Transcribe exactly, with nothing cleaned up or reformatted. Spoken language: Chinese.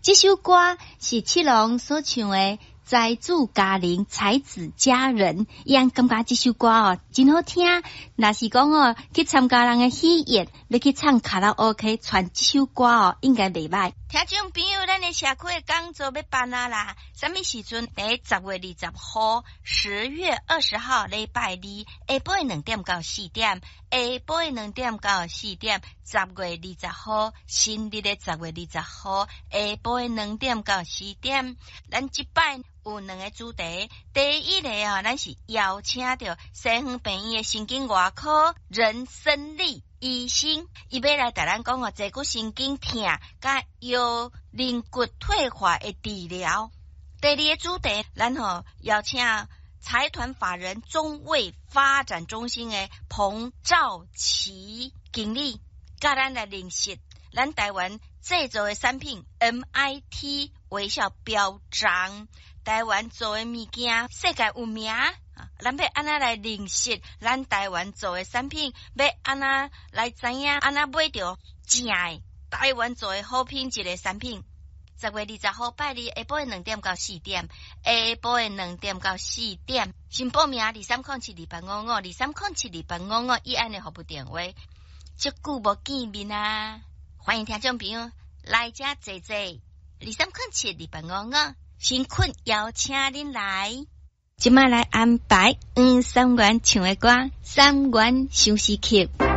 这首歌是七龙所唱的财主家人，才子佳人，伊样感觉这首歌哦真好听。若是讲哦去参加人的喜宴，要去唱卡拉 OK， 传这首歌哦应该袂歹。听众朋友，咱的社区的工作要办啊啦，什么时阵？诶，十月二十号，十月二十号礼拜二，下晡两点到四点，下晡两点到四点，十月二十号，新历的十月二十号，下晡两点到四点，咱即摆有两个主题，第一个啊，咱是邀请到西方病院的神经外科任生理医生，伊要来带咱讲哦，坐骨神经痛甲腰韧骨退化的治疗。第二个主题，咱吼邀请财团法人中卫发展中心的彭兆琪经理，甲咱来认识咱台湾制造的产品 M I T 微笑标章。台湾做的物件世界有名，咱要安那来认识咱台湾做的产品，要安那来知影安那买到正的台湾做的好品质的产品。十月二十号拜二下晡两点到四点，下晡两点到四点，先报名二三零七二八五五二三零七二八五五以安的服务电话。足久无见面啊，欢迎听众朋友来遮坐坐，二三零七二八五五。辛苦邀请恁来，今麦来安排黄三元唱的歌，三元休息曲。